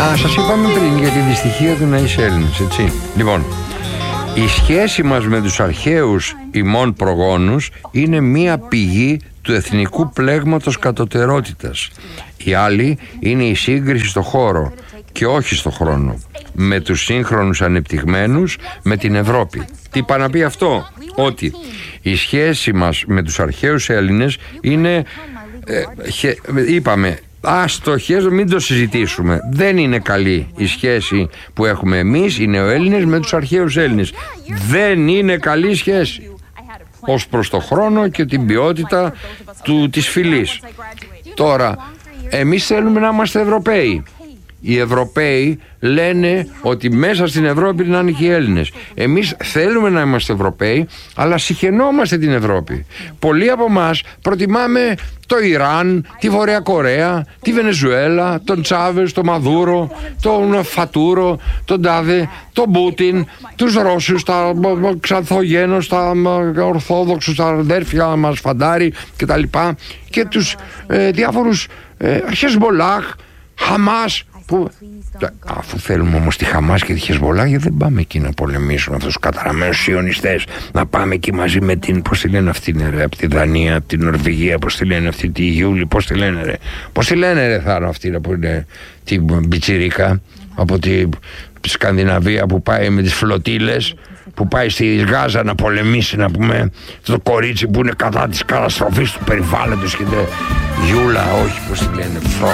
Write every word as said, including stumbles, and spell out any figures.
Α, σας είπαμε πριν για τη δυστυχία του να είσαι Έλληνας, έτσι. Λοιπόν, η σχέση μας με τους αρχαίους ημών προγόνους είναι μία πηγή του εθνικού πλέγματος κατωτερότητας. Η άλλη είναι η σύγκριση στο χώρο και όχι στο χρόνο με τους σύγχρονους ανεπτυγμένους, με την Ευρώπη. Τι πάει να πει αυτό? Ότι η σχέση μας με τους αρχαίους Έλληνες είναι, ε, χε, είπαμε, άστοχες, μην το συζητήσουμε. Δεν είναι καλή η σχέση που έχουμε εμείς οι νεοέλληνες με τους αρχαίους Έλληνες. Δεν είναι καλή σχέση ως προς το χρόνο και την ποιότητα του, της φυλής. Τώρα, εμείς θέλουμε να είμαστε Ευρωπαίοι. Οι Ευρωπαίοι λένε ότι μέσα στην Ευρώπη να είναι και οι Έλληνες. Εμείς θέλουμε να είμαστε Ευρωπαίοι, αλλά συχαινόμαστε την Ευρώπη. Πολλοί από εμάς προτιμάμε το Ιράν, τη Βορεια Κορέα, τη Βενεζουέλα, τον Τσάβες, τον Μαδούρο, τον Φατούρο, τον Τάδε, τον Πούτιν, τους Ρώσους, τα Ξανθογένος, τα Ορθόδοξους, τα αδέρφια μας Φαντάρι κτλ. Και τους ε, διάφορους ε, Χεσμολάχ, Χαμάς. Που, αφού θέλουμε όμως τη Χαμάς και τη Χεσμολάχ, γιατί δεν πάμε εκεί να πολεμήσουμε αυτούς τους καταραμένους σιωνιστές, να πάμε εκεί μαζί με την, πώς τη λένε αυτή, ρε, από τη Δανία, από την Νορβηγία, πώς τη λένε αυτή, τη Γιούλη, πώς τη λένε ρε, πώς τη λένε ρε Θάρο αυτή, που είναι την Πιτσιρίκα από τη Σκανδιναβία, που πάει με τις φλωτίλες, που πάει στη Γάζα να πολεμήσει, να πούμε, το κορίτσι που είναι κατά της καταστροφής του περιβάλλοντος και τε, Γιούλα, όχι, πώς τη λένε,